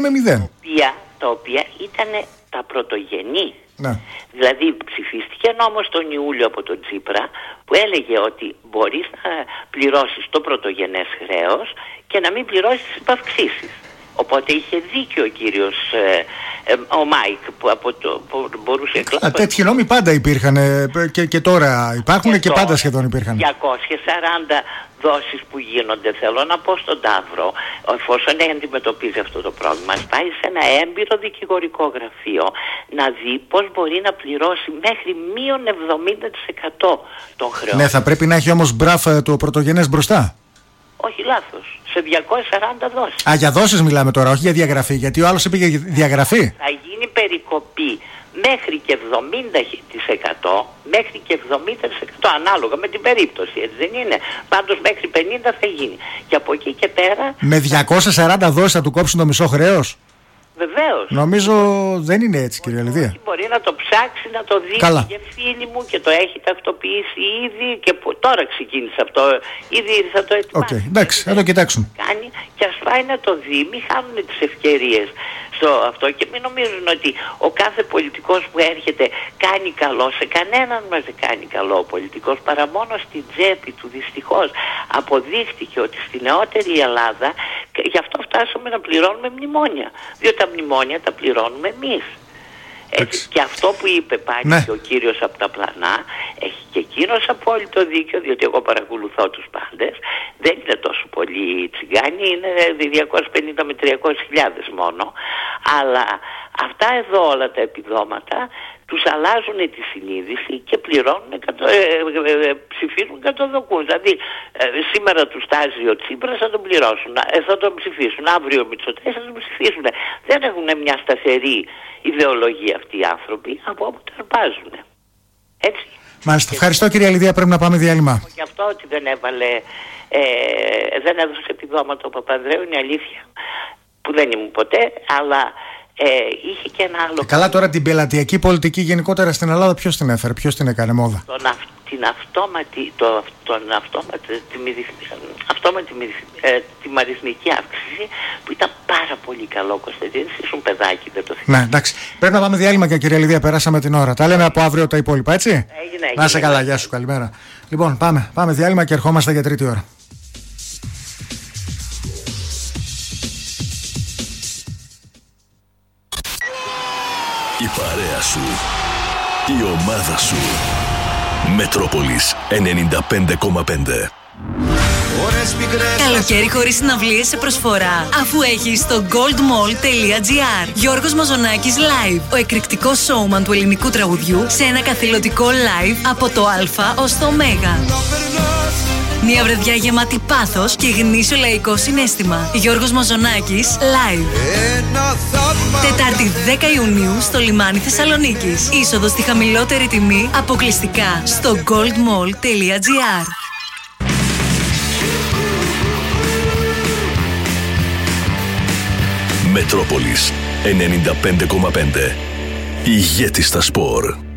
με 0. Τα οποία ήταν τα πρωτογενή. Ναι. Δηλαδή ψηφίστηκε νόμος τον Ιούλιο από τον Τσίπρα που έλεγε ότι μπορείς να πληρώσεις το πρωτογενές χρέος και να μην πληρώσεις τις επαυξήσεις. Οπότε είχε δίκιο ο κύριος ο Μάικ που μπορούσε να... Τέτοιοι νόμοι πάντα υπήρχαν και τώρα υπάρχουν και πάντα σχεδόν υπήρχαν. 240 δόσεις που γίνονται, θέλω να πω στον Ταύρο, εφόσον αντιμετωπίζει αυτό το πρόβλημα, πάει σε ένα έμπειρο δικηγορικό γραφείο να δει πώς μπορεί να πληρώσει μέχρι μείον 70% των χρεών. Ναι, θα πρέπει να έχει όμως μπραφ το πρωτογενές μπροστά. Όχι, λάθος. Σε 240 δόσεις. Α, για δόσεις μιλάμε τώρα, όχι για διαγραφή. Γιατί ο άλλος είπε για διαγραφή. Θα γίνει περικοπή μέχρι και 70%, μέχρι και 70% ανάλογα με την περίπτωση, έτσι δεν είναι? Πάντως μέχρι 50 θα γίνει. Και από εκεί και πέρα... Με 240 δόσεις θα του κόψουν το μισό χρέος. Βεβαίως. Νομίζω δεν είναι έτσι, κυρία Λιδία. Μπορεί να το ψάξει, να το δει. Καλά. Και φίλοι μου και το έχει τακτοποιήσει ήδη και τώρα ξεκίνησε αυτό. Ήδη θα το ετοιμάσει. Okay. Εντάξει, θα το κοιτάξουν. Κάνει και ας πάει να το δει, μην χάνουν τις ευκαιρίες στο αυτό και μην νομίζουν ότι ο κάθε πολιτικός που έρχεται κάνει καλό. Σε κανέναν μας δεν κάνει καλό ο πολιτικός παρά μόνο στην τσέπη του. Δυστυχώς αποδείχτηκε ότι στη νεότερη Ελλάδα, γι' αυτό φτάσαμε να πληρώνουμε μνημόνια. Διότι τα μνημόνια τα πληρώνουμε εμείς. Και αυτό που είπε πάλι και ο κύριος από τα Πλανά, έχει και εκείνος απόλυτο δίκιο, διότι εγώ παρακολουθώ τους πάντες. Δεν είναι τόσο πολλοί τσιγκάνοι, είναι 250 με 300 χιλιάδες μόνο. Αλλά αυτά εδώ όλα τα επιδόματα τους αλλάζουν τη συνείδηση και πληρώνουν, ψηφίζουν κατοδοκούν. Δηλαδή σήμερα τους τάζει ο Τσίπρας, θα τον πληρώσουν, θα τον ψηφίσουν. Αύριο ο Μητσοτάκης θα τον ψηφίσουν. Δεν έχουν μια σταθερή ιδεολογία αυτοί οι άνθρωποι, από όπου τα αρπάζουν. Έτσι. Μάλιστα. Ευχαριστώ, κυρία Λιδία. Πρέπει να πάμε διάλειμμα. Και αυτό ότι δεν έβαλε, δεν έδωσε επιδόματα ο Παπανδρέου είναι αλήθεια. Που δεν ήμουν ποτέ, αλλά είχε και ένα άλλο. Καλά, τώρα την πελατειακή πολιτική γενικότερα στην Ελλάδα ποιος την έφερε, ποιος την έκανε μόδα? Τη μαριθμική αύξηση που ήταν πάρα πολύ καλό, Κωνσταντίνη. Ήσουν παιδάκι, δεν το θυμάμαι. Ναι, εντάξει. Πρέπει να πάμε διάλειμμα και κυρία Λιδία, περάσαμε την ώρα. Τα λέμε από αύριο τα υπόλοιπα, έτσι. Έγινε. Να είσαι καλά, γεια σου, καλημέρα. Λοιπόν, πάμε διάλειμμα και ερχόμαστε για τρίτη ώρα. Η παρέα σου, η ομάδα σου. Μετρόπολης 95,5. Καλοκαίρι χωρίς συναυλίες σε προσφορά, αφού έχεις το goldmall.gr. Γιώργος Μαζονάκης live, ο εκρηκτικός showman του ελληνικού τραγουδιού, σε ένα καθηλωτικό live από το Α ως το Ω. Μια βραδιά γεμάτη πάθος και γνήσιο λαϊκό συναίσθημα. Γιώργος Μαζονάκης live. Τετάρτη 10 Ιουνίου στο λιμάνι Θεσσαλονίκης. Είσοδος στη χαμηλότερη τιμή αποκλειστικά στο goldmall.gr. Μετρόπολης 95,5. Ηγέτη στα σπορ.